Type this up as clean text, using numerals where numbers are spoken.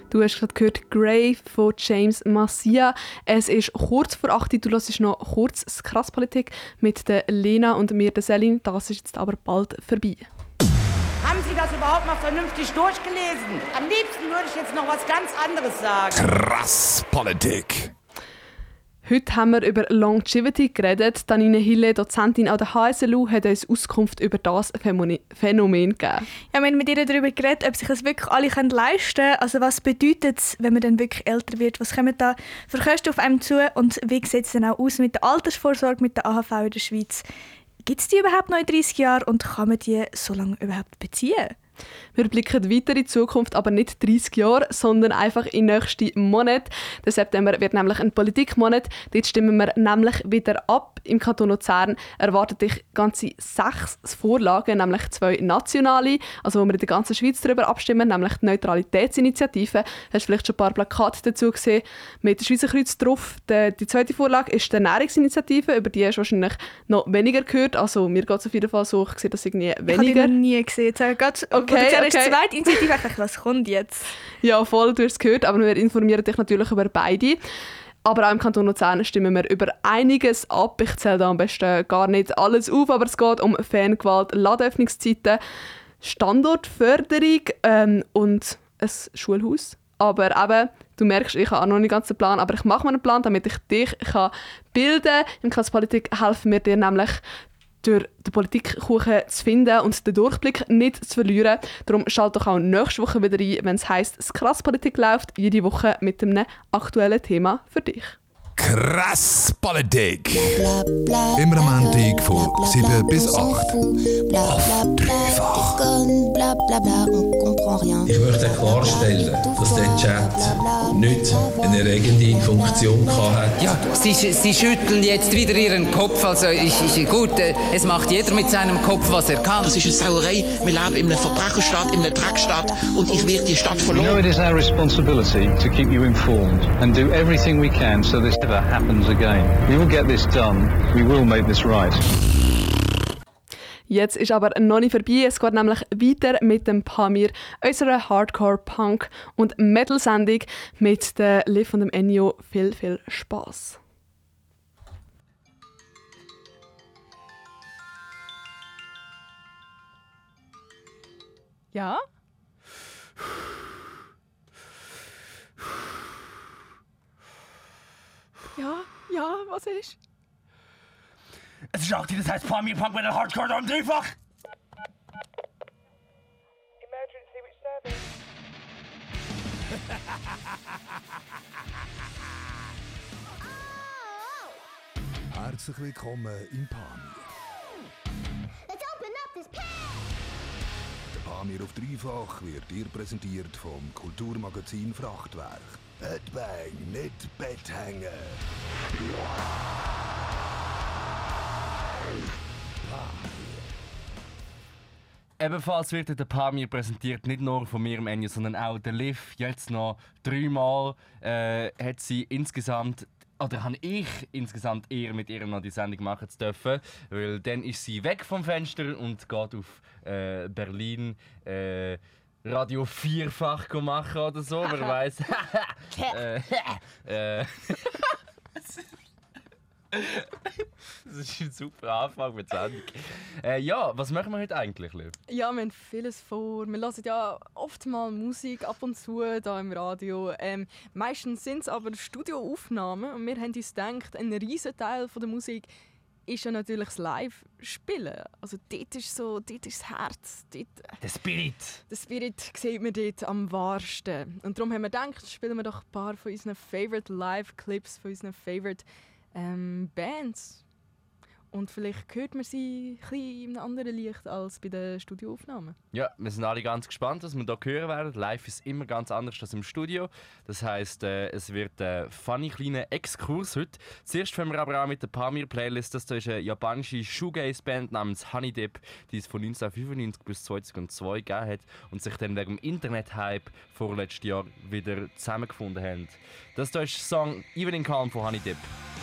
Du hast gerade gehört «Grey» von James Massia. Es ist kurz vor 8 Uhr, du hörst noch kurz das «Krasspolitik» mit der Lena und mir, der Selin. Das ist jetzt aber bald vorbei. Haben Sie das überhaupt mal vernünftig durchgelesen? Am liebsten würde ich jetzt noch was ganz anderes sagen. Krasspolitik. Heute haben wir über Longevity geredet. Danine Hille, Dozentin an der HSLU, hat uns Auskunft über das Phänomen gegeben. Ja, wir haben mit ihr darüber geredet, ob sich das wirklich alle leisten können. Also was bedeutet es, wenn man dann wirklich älter wird? Was kommen da für Kosten auf einem zu? Und wie sieht es dann auch aus mit der Altersvorsorge, mit der AHV in der Schweiz? Gibt es die überhaupt noch in 30 Jahren und kann man die so lange überhaupt beziehen? Wir blicken weiter in die Zukunft, aber nicht 30 Jahre, sondern einfach in den nächsten Monat. Der September wird nämlich ein Politikmonat. Dort stimmen wir nämlich wieder ab. Im Kanton Luzern erwarten dich ganze 6 Vorlagen, nämlich 2 nationale, also wo wir in der ganzen Schweiz darüber abstimmen, nämlich die Neutralitätsinitiative. Du hast vielleicht schon ein paar Plakate dazu gesehen mit dem Schweizer Kreuz drauf. Die zweite Vorlage ist die Ernährungsinitiative, über die hast du wahrscheinlich noch weniger gehört. Also mir geht es auf jeden Fall so, ich sehe das irgendwie weniger. Ich habe die noch nie gesehen. Okay. Die zweite Initiative, was kommt jetzt? Ja, voll, du hast es gehört, aber wir informieren dich natürlich über beide. Aber auch im Kanton Luzern stimmen wir über einiges ab. Ich zähle da am besten gar nicht alles auf, aber es geht um Fangewalt, Ladenöffnungszeiten, Standortförderung und ein Schulhaus. Aber eben, du merkst, ich habe auch noch nicht den ganzen Plan, aber ich mache mir einen Plan, damit ich dich bilden kann. Im Krasspolitik helfen wir dir nämlich, durch den Politikkuchen zu finden und den Durchblick nicht zu verlieren. Darum schalt doch auch nächste Woche wieder ein, wenn es heisst, das Krasspolitik läuft, jede Woche mit einem aktuellen Thema für dich. Krasspolitik. Immer am Montag von 7 bis 8. Auf dreifach. Ich möchte klarstellen, dass der Chat nicht eine erregende Funktion hatte. Ja, Sie schütteln jetzt wieder Ihren Kopf. Also gut, es macht jeder mit seinem Kopf, was er kann. Das ist eine Sauerei. Wir leben in einer Verbrecherstadt, in einer Dreckstadt und ich werde die Stadt verloren. You know, it is our responsibility to keep you informed and do everything we can so this never happens again. We will get this done. We will make this right. Jetzt ist aber noch nicht vorbei. Es geht nämlich weiter mit dem Pamir, unserer Hardcore, Punk und Metal-Sendung mit der Liv und dem Ennio. Viel, viel Spass. Ja? Ja, was ist? Es ist 8 Uhr, das heißt Pamir, Punk mit der Hardcore am Dreifach. Emergency, which service? Herzlich willkommen im Pamir. Let's open up this pack! Der Pamir auf Dreifach wird dir präsentiert vom Kulturmagazin Frachtwerk. Headbang, nicht Bett hängen. Ebenfalls wird der Pamir präsentiert, nicht nur von mir, Ennio, sondern auch der Liv. Jetzt noch 3-mal hat sie insgesamt, oder habe ich insgesamt eher mit ihr noch die Sendung machen zu dürfen, weil dann ist sie weg vom Fenster und geht auf Berlin Radio 4-fach machen oder so, wer weiß. Das ist ein super Anfang mit Sendung. Ja, was machen wir heute eigentlich, Liv? Ja, wir haben vieles vor. Wir hören ja oft mal Musik ab und zu da im Radio. Meistens sind es aber Studioaufnahmen und wir haben uns gedacht, ein riesen Teil von der Musik ist ja natürlich das Live-Spielen. Also dort ist das Herz. Dort, der Spirit. Den Spirit sieht man dort am wahrsten. Und darum haben wir gedacht, spielen wir doch ein paar von unseren Favorite Live-Clips, von unseren Favorite Bands. Und vielleicht hört man sie ein bisschen in einem anderen Licht als bei den Studioaufnahmen. Ja, wir sind alle ganz gespannt, was wir hier hören werden. Live ist immer ganz anders als im Studio. Das heisst, es wird ein funny kleiner Exkurs heute. Zuerst fangen wir aber auch mit der Pamir-Playlist. Das ist eine japanische Shoegaze-Band namens Honey Dip, die es von 1995 bis 2002 gegeben hat und sich dann wegen dem Internet-Hype vorletztes Jahr wieder zusammengefunden haben. Das hier ist der Song Evening Calm von Honey Dip.